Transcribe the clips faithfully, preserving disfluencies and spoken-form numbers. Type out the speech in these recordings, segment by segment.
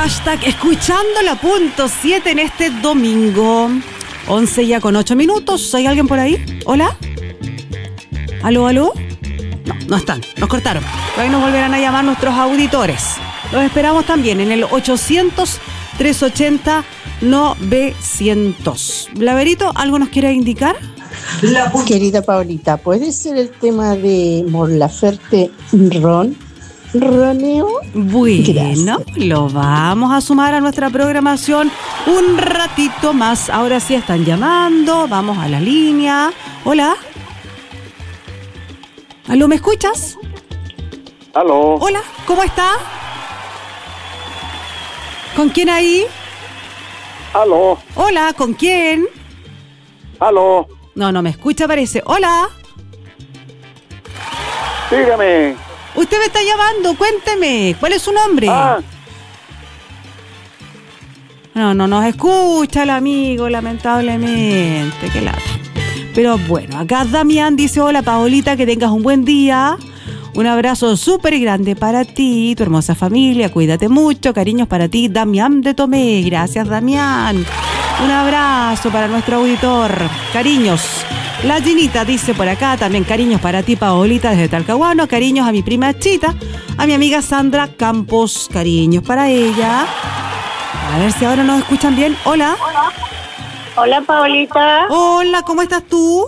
Hashtag escuchando la punto siete en este domingo. once ya con ocho minutos. ¿Hay alguien por ahí? ¿Hola? ¿Aló, aló? No, no están. Nos cortaron. Hoy nos volverán a llamar nuestros auditores. Los esperamos también en el ochocientos, trescientos ochenta, novecientos. Blaverito, ¿algo nos quiere indicar? Querida Paulita, ¿puede ser el tema de Mon Laferte Ron? ¿Roneo? Bueno, Gracias. lo vamos a sumar a nuestra programación un ratito más. Ahora sí están llamando. Vamos a la línea. Hola. ¿Aló, me escuchas? Aló. Hola, ¿cómo está? ¿Con quién ahí? Aló. Hola, ¿con quién? Aló. No, no me escucha, parece. Hola. Dígame. Usted me está llamando, cuénteme. ¿Cuál es su nombre? Ah, No, no nos escucha el amigo, lamentablemente. Qué lata. Pero bueno, acá Damián dice: hola Paolita, que tengas un buen día. Un abrazo súper grande para ti, tu hermosa familia. Cuídate mucho. Cariños para ti, Damián de Tomé. Gracias, Damián. Un abrazo para nuestro auditor. Cariños. La Ginita dice por acá también: cariños para ti, Paolita, desde Talcahuano. Cariños a mi prima Chita, a mi amiga Sandra Campos. Cariños para ella. A ver si ahora nos escuchan bien. Hola. Hola, Paolita. Hola, ¿cómo estás tú?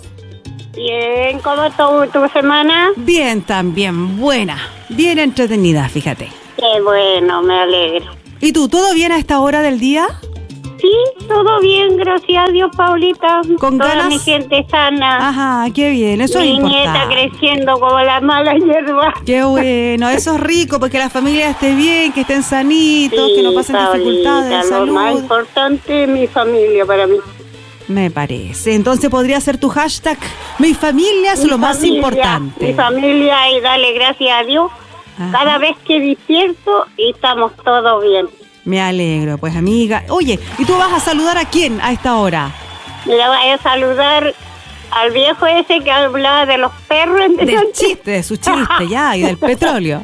Bien, ¿cómo estuvo tu semana? Bien, también. Buena. Bien entretenida, fíjate. Qué bueno, me alegro. ¿Y tú, todo bien a esta hora del día? Sí, todo bien, gracias a Dios, Paulita. ¿Con Toda ganas? mi gente sana. Ajá, qué bien, eso mi es nieta importante. creciendo como la mala hierba. Qué bueno, eso es rico, porque la familia esté bien, que estén sanitos, Sí, que no pasen Paulita, dificultades de lo más salud. importante es mi familia para mí. Me parece. Entonces podría ser tu hashtag: mi familia es Mi lo más familia, importante. Mi familia, y dale gracias a Dios. Ajá. Cada vez que despierto y estamos todos bien. Me alegro, pues amiga. Oye, ¿y tú vas a saludar a quién a esta hora? Le voy a saludar al viejo ese que hablaba de los perros. Del chiste, de su chiste, ya, y del petróleo.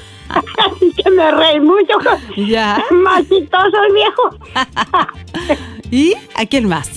Así que me reí mucho. Ya. Más chistoso el viejo. ¿Y a quién más?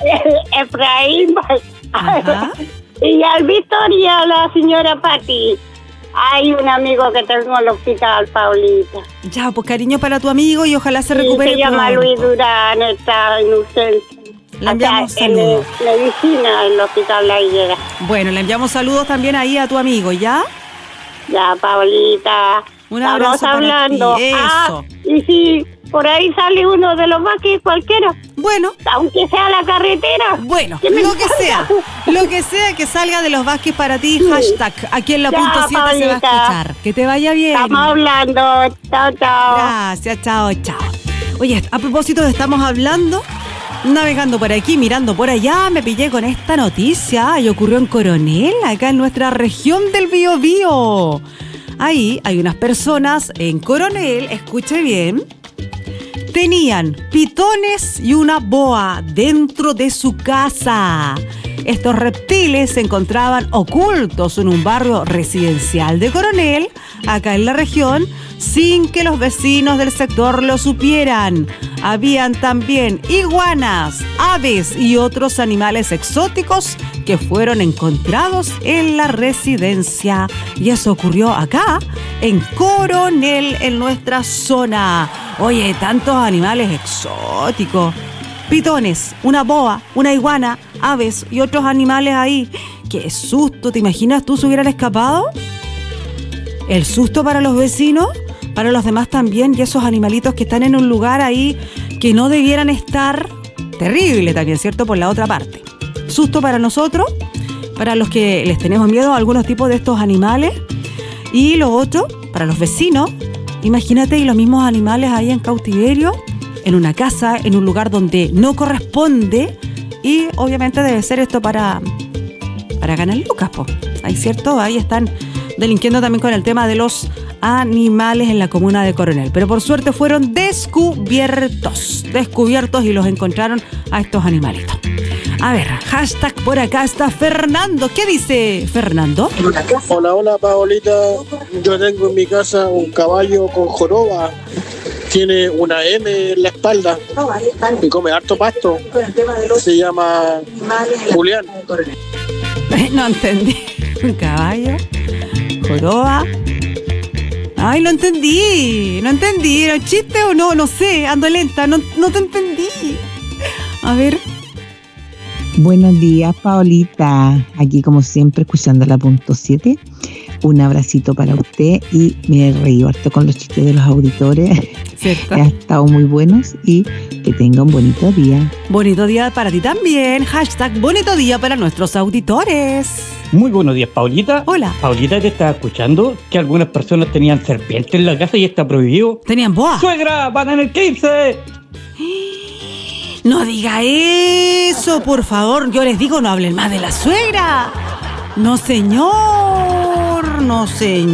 Efraín. Ajá. Y al Víctor y a la señora Pati. Hay un amigo que tengo en el hospital, Paulita. Ya, pues cariño para tu amigo y ojalá se Sí, recupere se llama pronto. Luis Durán, está en urgencia. Le enviamos Acá, en saludos. medicina, en el hospital La Higuera. Bueno, le enviamos saludos también ahí a tu amigo, ¿ya? Ya, Paulita. Un abrazo Estamos para hablando. ti, eso. Ah, y si por ahí sale uno de los Vázquez, cualquiera, Bueno, aunque sea la carretera. bueno, que me lo que salga. sea. Lo que sea que salga de los Vázquez para ti, Sí. hashtag, aquí en la Ya, punto siete se va a Paulita. escuchar. Que te vaya bien. Estamos hablando. Chao, chao. Gracias, chao, chao. Oye, a propósito de estamos hablando, navegando por aquí, mirando por allá, me pillé con esta noticia y ocurrió en Coronel, acá en nuestra región del Biobío. Ahí hay unas personas en Coronel, escuche bien, tenían pitones y una boa dentro de su casa. Estos reptiles se encontraban ocultos en un barrio residencial de Coronel, acá en la región, sin que los vecinos del sector lo supieran. Habían también iguanas, aves y otros animales exóticos que fueron encontrados en la residencia. Y eso ocurrió acá, en Coronel, en nuestra zona. Oye, tantos animales exóticos. Pitones, una boa, una iguana, aves y otros animales ahí. ¡Qué susto! ¿Te imaginas tú se hubieran escapado? El susto para los vecinos, para los demás también, y esos animalitos que están en un lugar ahí que no debieran estar. Terrible también, ¿cierto? Por la otra parte. Susto para nosotros, para los que les tenemos miedo a algunos tipos de estos animales. Y lo otro, para los vecinos. Imagínate, y los mismos animales ahí en cautiverio, en una casa, en un lugar donde no corresponde. Y obviamente debe ser esto para, para ganar lucas, po. Ahí, ¿cierto? Ahí están delinquiendo también con el tema de los animales en la comuna de Coronel. Pero por suerte fueron descubiertos, descubiertos y los encontraron a estos animalitos. A ver, hashtag por acá está Fernando. ¿Qué dice Fernando? Hola, hola, Paolita. Yo tengo en mi casa un caballo con joroba tiene una M en la espalda y come harto pasto. Se llama Julián. No entendí. Un caballo, joroba. Ay, no entendí. No entendí. ¿Era un chiste o no? No sé. Ando lenta. No, no te entendí. A ver. Buenos días, Paolita. Aquí, como siempre, escuchando la punto siete. Un abracito para usted y me reí harto con los chistes de los auditores. ¿Cierto? Han estado muy buenos y que tenga un bonito día. Bonito día para ti también. Hashtag bonito día para nuestros auditores. Muy buenos días, Paulita. Hola. Paulita, te estaba escuchando que algunas personas tenían serpientes en la casa y está prohibido. ¿Tenían boa? ¡Suegra! ¡Van a tener que irse! No diga eso, por favor. Yo les digo, no hablen más de la suegra. No, señor. No,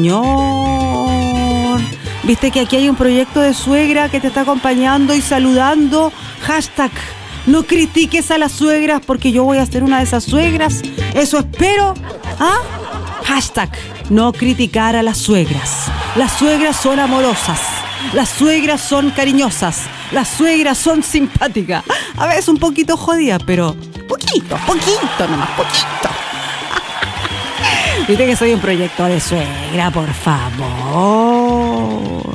señor. Viste que aquí hay un proyecto de suegra que te está acompañando y saludando. Hashtag, no critiques a las suegras porque yo voy a ser una de esas suegras. Eso espero. ¿Ah? Hashtag, no criticar a las suegras. Las suegras son amorosas. Las suegras son cariñosas. Las suegras son simpáticas. A veces un poquito jodidas, pero poquito, poquito nomás, poquito. Viste que soy un proyecto de suegra, por favor.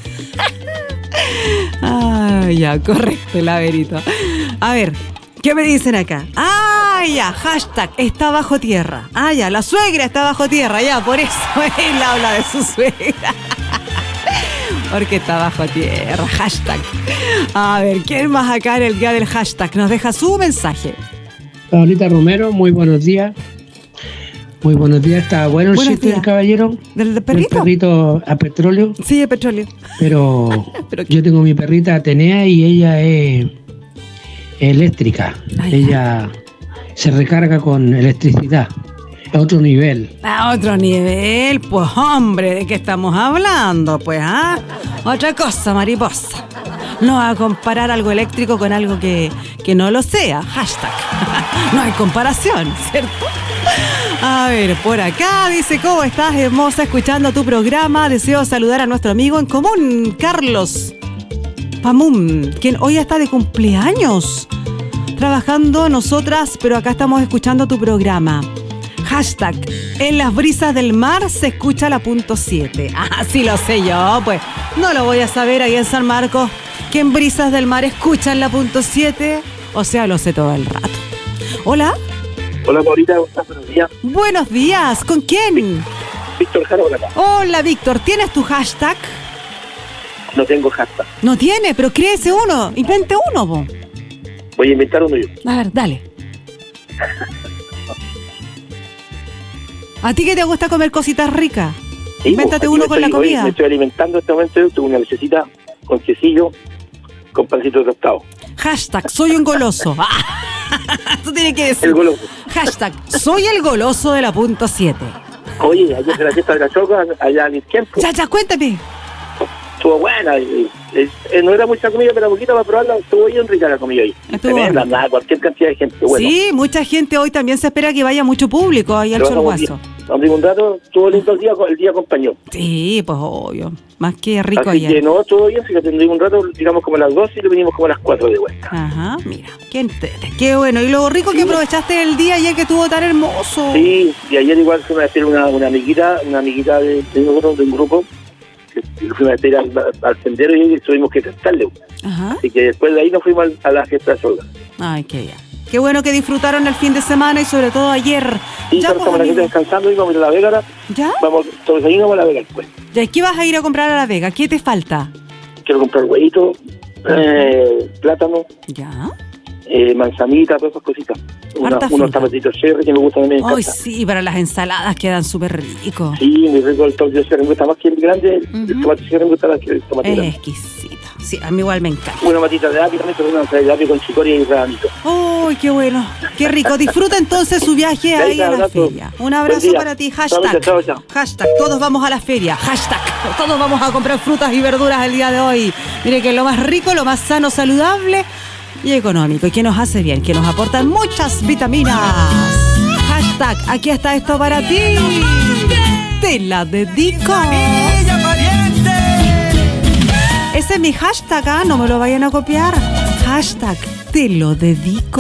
Ah, ya, correcto, el laberito. A ver, ¿qué me dicen acá? Ah, ya, hashtag, está bajo tierra. Ah, ya, la suegra está bajo tierra, ya, por eso él habla de su suegra. Porque está bajo tierra, hashtag. A ver, ¿quién más acá en el día del hashtag? Nos deja su mensaje. Paulita Romero, muy buenos días. Muy buenos días, está bueno el Buenos chiste días. del caballero. ¿Del perrito? El perrito a petróleo. Sí, de petróleo. Pero, ¿Pero yo tengo mi perrita Atenea y ella es eléctrica. Ay, ella se recarga con electricidad. A otro nivel. A otro nivel, pues hombre, ¿de qué estamos hablando? Pues, ¿ah? Otra cosa, mariposa. No va a comparar algo eléctrico con algo que, que no lo sea. Hashtag. No hay comparación, ¿cierto? A ver, por acá dice, ¿cómo estás, hermosa? Escuchando tu programa. Deseo saludar a nuestro amigo en común, Carlos Pamum, quien hoy está de cumpleaños. Trabajando nosotras, pero acá estamos escuchando tu programa. Hashtag, en las brisas del mar se escucha la punto siete. Ah, sí lo sé yo, pues. No lo voy a saber ahí en San Marcos, que en brisas del mar escuchan la punto siete. O sea, lo sé todo el rato. Hola. Hola, Paulita, ¿cómo estás? Buenos días. Buenos días, ¿con quién? Víctor Jaro, por acá. Hola, Víctor, ¿tienes tu hashtag? No tengo hashtag. No tiene, pero créese uno, invente uno, po. Voy a inventar uno yo. A ver, dale. ¿A ti que te gusta comer cositas ricas? Sí, Invéntate pues, uno aquí con me la estoy- hoy comida. Me estoy alimentando en este momento. Tengo una necesita con quesillo, con pancito tostado. Hashtag, soy un goloso. Ah, tú tienes que decir. El goloso. Hashtag, soy el goloso de la punto siete. Oye, ayer de la fiesta de la choca, allá en el tiempo, Ya, ya, cuéntame. estuvo buena. y- y- eh, no era mucha comida, pero poquita para probarla. Estuvo bien rica la comida ahí. Estuvo Tremenda, rica. nada, cualquier cantidad de gente. Bueno, Sí, mucha gente hoy también se espera que vaya mucho público ahí al pero vamos Cholguazo. bien. Vamos un rato, estuvo lindo el día, el día acompañó. Sí, pues obvio. Más que rico Así que ayer. no, estuvo bien, fíjate, tuvimos un rato, digamos como a las dos y lo vinimos como a las cuatro de vuelta. Ajá, mira, qué entrete, qué bueno. Y luego rico que aprovechaste el día ayer que estuvo tan hermoso. Sí, y ayer igual fuimos a hacer una, una amiguita, una amiguita de, de nosotros, de un grupo, que fuimos a hacer al, al sendero y tuvimos que cantarle. Ajá. Así que después de ahí nos fuimos al- a la fiesta de Solga. Ay, qué bien. Qué bueno que disfrutaron el fin de semana y sobre todo ayer. Y Ya, ya estamos pues, la gente amigo. descansando y vamos a ir a La Vega ahora. ¿Ya? Vamos, todos ahí vamos a La Vega después. ¿Ya qué vas a ir a comprar a La Vega? ¿Qué te falta? Quiero comprar huevito, eh, plátano, ¿Ya? eh, manzanita, todas esas cositas. Una- Harta unos fruta. zapatitos cherry que me gustan también. me Ay, encanta. sí, para las ensaladas quedan súper ricos. Sí, muy rico el tomate cherry, me gusta más que el grande. El Ujú. tomate cherry me gusta más que el tomate Es grande. exquisito. Sí, a mí igual me encanta. Una matita de apio también, pero una matita de apio con chicoria y rabanito. Uy, qué bueno. Qué rico. Disfruta entonces su viaje Ya, ahí ya, a la abrazo. feria. Un Buen abrazo día. para ti. Chao, Hashtag. chao, chao. Hashtag. Todos vamos a la feria. Hashtag. Todos vamos a comprar frutas y verduras el día de hoy. Mire que es lo más rico, lo más sano, saludable y económico. Y que nos hace bien, que nos aporta muchas vitaminas. Hashtag. Aquí está esto para ti. Te la dedico. Es ese es mi hashtag, ¿ah? No me lo vayan a copiar. Hashtag te lo dedico.